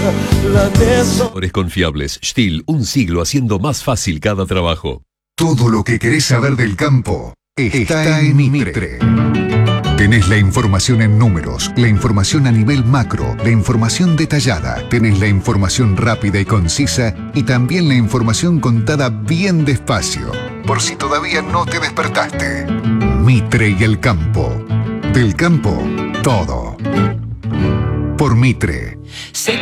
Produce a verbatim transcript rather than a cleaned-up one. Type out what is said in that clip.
la desolación. Confiables, Stihl, un siglo haciendo más fácil cada trabajo. Todo lo que querés saber del campo está en Mitre. Tenés la información en números, la información a nivel macro, la información detallada, tenés la información rápida y concisa y también la información contada bien despacio, por si todavía no te despertaste. Mitre y el campo. Del campo, todo. Por Mitre.